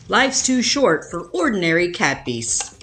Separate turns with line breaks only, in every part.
Life's too short for ordinary cat beasts.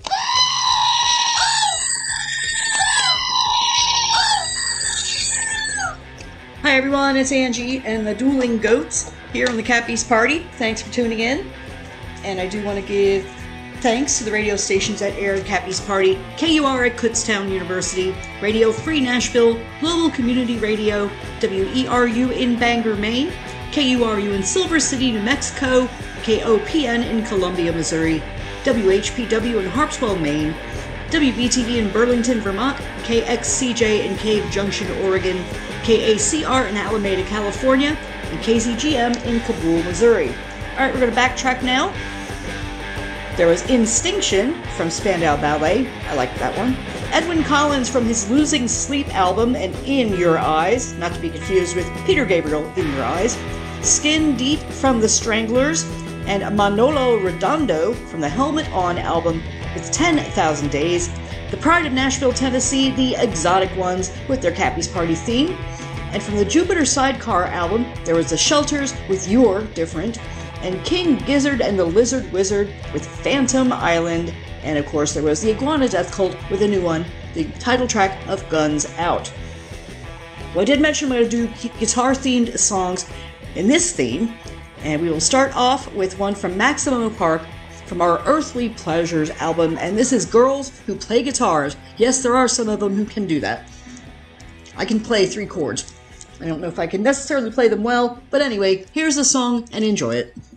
Hi everyone, it's Angie and the Dueling Goats here on the Cat Beast Party. Thanks for tuning in. And I do want to give thanks to the radio stations that aired Cat Beast Party: KUR at Kutztown University, Radio Free Nashville, Global Community Radio, WERU in Bangor, Maine, KURU in Silver City, New Mexico, KOPN in Columbia, Missouri, WHPW in Harpswell, Maine, WBTV in Burlington, Vermont, KXCJ in Cave Junction, Oregon, KACR in Alameda, California, and KZGM in Kabul, Missouri. Alright, we're going to backtrack now. There was Instinction from Spandau Ballet. I like that one. Edwyn Collins from his Losing Sleep album and In Your Eyes, not to be confused with Peter Gabriel, In Your Eyes. Skin Deep from The Stranglers, and Manolo Redondo from the Helmet On album with 10,000 Days. The Pride of Nashville, Tennessee, the Exotic Ones with their Cat Beast Party theme. And from the Jupiter Sidecar album, there was The Shelters with You're Different, and King Gizzard and the Lizard Wizard with Phantom Island, and of course there was the Iguana Death Cult with a new one, the title track of Guns Out. Well, I did mention I'm going to do guitar-themed songs in this theme, and we will start off with one from Maximum Park from our Earthly Pleasures album, and this is Girls Who Play Guitars. Yes, there are some of them who can do that. I can play 3 chords. I don't know if I can necessarily play them well, but anyway, here's the song and enjoy it.